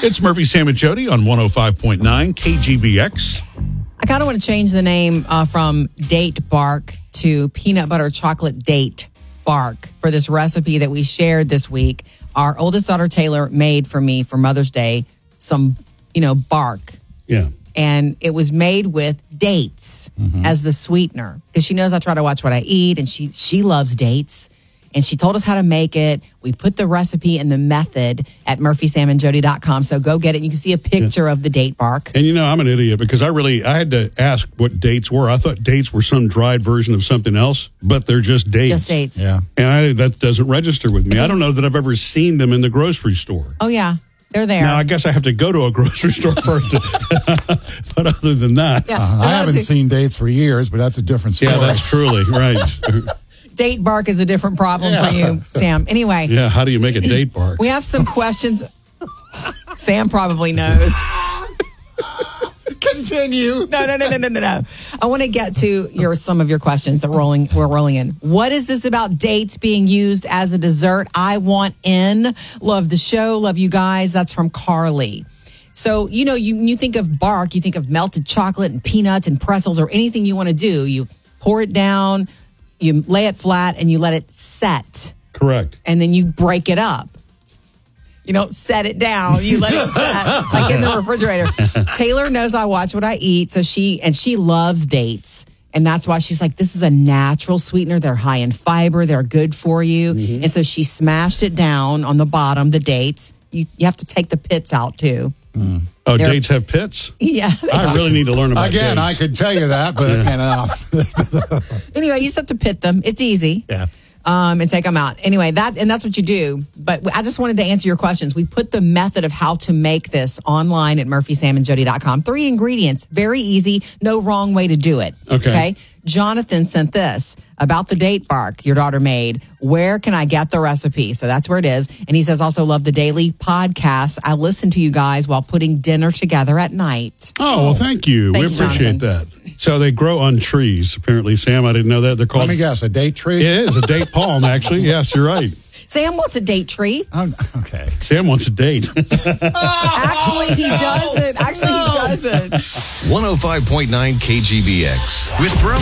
It's Murphy, Sam, and Jody on 105.9 KGBX. I kind of want to change the name from Date Bark to Peanut Butter Chocolate Date Bark for this recipe that we shared this week. Our oldest daughter, Taylor, made for me for Mother's Day some, bark. Yeah. And it was made with dates as the sweetener because she knows I try to watch what I eat, and she loves dates. And she told us how to make it. We put the recipe and the method at murphysamandjody.com. So go get it. You can see a picture of the date bark. And I'm an idiot because I had to ask what dates were. I thought dates were some dried version of something else, but they're just dates. Just dates. Yeah. And that doesn't register with me. I don't know that I've ever seen them in the grocery store. Oh, yeah. They're there. Now, I guess I have to go to a grocery store first. But other than that. Yeah. I haven't seen dates for years, but that's a different story. Yeah, that's truly right. Date bark is a different problem for you, Sam. Anyway. Yeah, how do you make a date bark? We have some questions. Sam probably knows. Continue. No. I want to get to some of your questions that we're rolling in. What is this about dates being used as a dessert? I want in. Love the show. Love you guys. That's from Carly. So, you think of bark, you think of melted chocolate and peanuts and pretzels or anything you want to do. You pour it down, you lay it flat, and you let it set. Correct. And then you break it up. You don't set it down. You let it set like in the refrigerator. Taylor knows I watch what I eat, so she loves dates. And that's why she's like, this is a natural sweetener. They're high in fiber. They're good for you. Mm-hmm. And so she smashed it down on the bottom, the dates. You have to take the pits out, too. Mm. Oh, dates have pits? Yeah. I really need to learn about dates. Again, I could tell you that, but Anyway, you just have to pit them. It's easy. Yeah. And take them out. Anyway, that's what you do. But I just wanted to answer your questions. We put the method of how to make this online at murphysamandjody.com. 3 ingredients. Very easy. No wrong way to do it. Okay. Jonathan sent this about the date bark your daughter made. Where can I get the recipe? So that's where it is. And he says, also love the daily podcast. I listen to you guys while putting dinner together at night. Oh, well, thank you. We appreciate that. So they grow on trees, apparently, Sam. I didn't know that. They're called... Let me guess, a date tree? It is, a date palm, actually. Yes, you're right. Sam wants a date tree. Okay. Sam wants a date. Actually, he doesn't. 105.9 KGBX. With